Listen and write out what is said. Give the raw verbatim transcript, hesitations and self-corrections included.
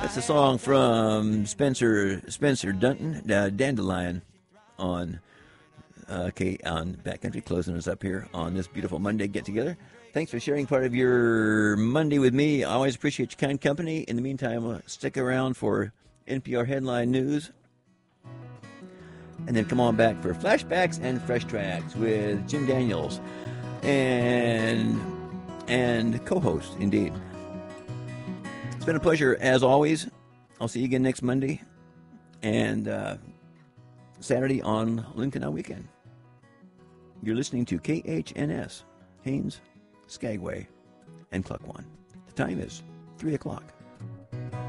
That's a song from Spencer Spencer Dunton, uh, Dandelion, on uh, K on Backcountry, closing us up here on this beautiful Monday get together. Thanks for sharing part of your Monday with me. I always appreciate your kind company. In the meantime, uh, stick around for N P R Headline News, and then come on back for flashbacks and fresh tracks with Jim Daniels and and co-host indeed. It's been a pleasure, as always. I'll see you again next Monday and uh, Saturday on Lincoln on Weekend. You're listening to K H N S, Haines, Skagway, and Cluckwan. The time is three o'clock.